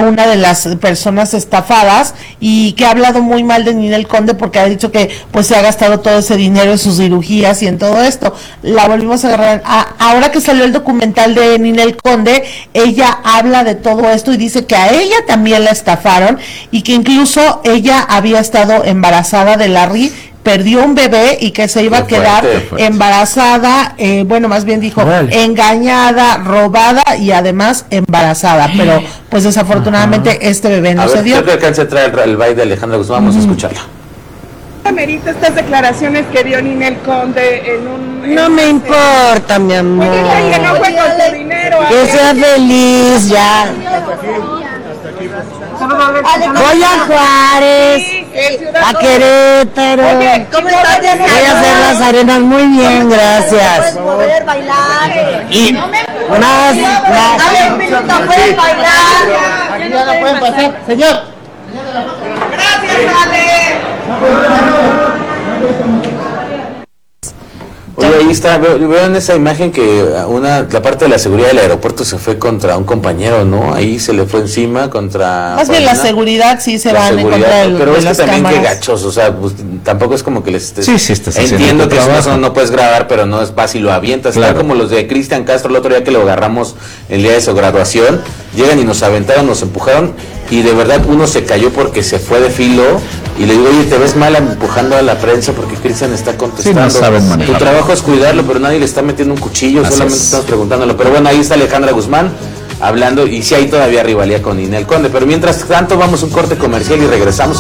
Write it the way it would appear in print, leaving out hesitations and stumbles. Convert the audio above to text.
una de las personas estafadas y que ha hablado muy mal de Ninel Conde porque ha dicho que pues se ha gastado todo ese dinero en sus cirugías y en todo esto. La volvimos a agarrar. Ahora que salió el documental de Ninel Conde, ella habla de todo esto y dice que a ella también la estafaron y que incluso ella había estado embarazada de Larry, perdió un bebé y que se iba a quedar embarazada, bueno, más bien dijo, engañada, robada y además embarazada, pero pues desafortunadamente este bebé no se dio. Creo que alcance a traer el baile de Alejandra Guzmán, vamos a escucharla. Amerita estas declaraciones que dio Ninel Conde en un... No me importa, mi amor. Que no fue con tu dinero. Que sea feliz, ya. Voy a Juárez, a Querétaro. ¿Cómo estás? Voy a hacer las arenas muy bien, gracias. Poder bailar. Y más. Dale un minuto, puedes bailar. Aquí ya no pueden pasar, señor. Gracias, Ale. Oye, ahí está, veo en esa imagen que la parte de la seguridad del aeropuerto se fue contra un compañero, ¿no? Ahí se le fue encima contra... Más bien la seguridad sí se va en contra de pero de es que las también cámaras. que gachos, o sea, pues, tampoco es como que les estés... Sí, estás haciendo entiendo tu que trabajo. eso no puedes grabar, pero no es fácil, lo avientas. Claro. Está como los de Cristian Castro el otro día que lo agarramos el día de su graduación, llegan y nos aventaron, nos empujaron y de verdad uno se cayó porque se fue de filo y le digo, oye, te ves mal empujando a la prensa porque Cristian está contestando. Sí, no saben manejar. Tu trabajo es cuidarlo, pero nadie le está metiendo un cuchillo, Así solamente es. estamos preguntándolo. Pero bueno, ahí está Alejandra Guzmán hablando y sí hay todavía rivalidad con Ninel Conde, pero mientras tanto vamos a un corte comercial y regresamos.